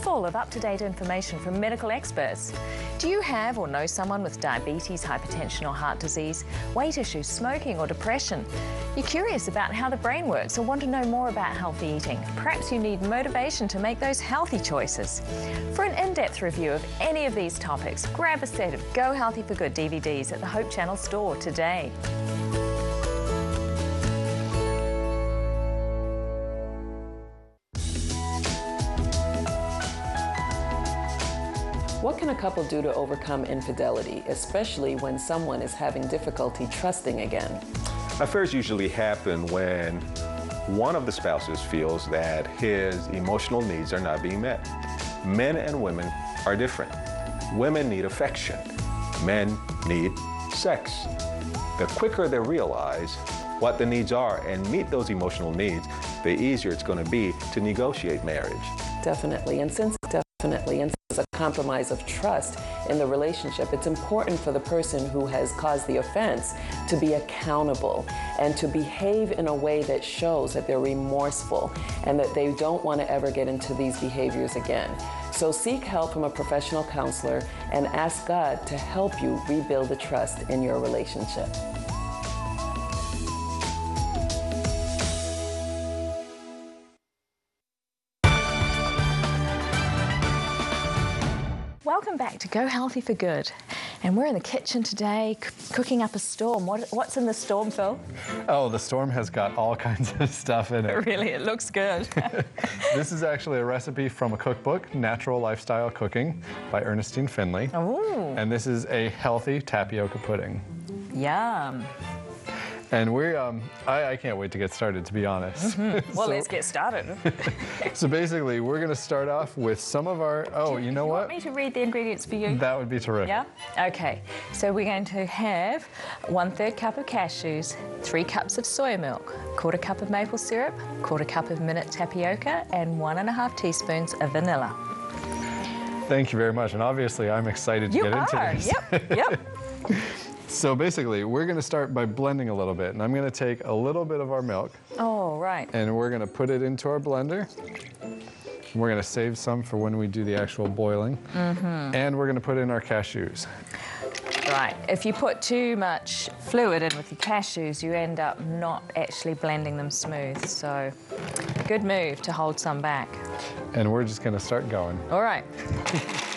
full of up-to-date information from medical experts. Do you have or know someone with diabetes, hypertension or heart disease, weight issues, smoking or depression? You're curious about how the brain works or want to know more about healthy eating? Perhaps you need motivation to make those healthy choices. For an in-depth review of any of these topics, grab a set of Go Healthy for Good DVDs at the Hope Channel store today. What can a couple do to overcome infidelity, especially when someone is having difficulty trusting again? Affairs usually happen when one of the spouses feels that his emotional needs are not being met. Men and women are different. Women need affection. Men need sex. The quicker they realize what the needs are and meet those emotional needs, the easier it's going to be to negotiate marriage. Definitely, and since there's a compromise of trust in the relationship, it's important for the person who has caused the offense to be accountable and to behave in a way that shows that they're remorseful and that they don't want to ever get into these behaviors again. So seek help from a professional counselor and ask God to help you rebuild the trust in your relationship. Welcome back to Go Healthy for Good. And we're in the kitchen today cooking up a storm. What's in the storm, Phil? Oh, the storm has got all kinds of stuff in it. Really, it looks good. This is actually a recipe from a cookbook, Natural Lifestyle Cooking by Ernestine Finley. Ooh. And this is a healthy tapioca pudding. Yum. And I can't wait to get started, to be honest. Mm-hmm. Well, let's get started. So basically, we're going to start off with some of our, you know what? Do you want me to read the ingredients for you? That would be terrific. Yeah? Okay. So we're going to have 1/3 cup of cashews, 3 cups of soy milk, 1/4 cup of maple syrup, 1/4 cup of minute tapioca, and 1½ teaspoons of vanilla. Thank you very much. And obviously, I'm excited to get into this. Yep. So basically, we're going to start by blending a little bit. And I'm going to take a little bit of our milk. Oh, right. And we're going to put it into our blender. We're going to save some for when we do the actual boiling. Mm-hmm. And we're going to put in our cashews. Right. If you put too much fluid in with the cashews, you end up not actually blending them smooth. So, good move to hold some back. And we're just going to start going. All right.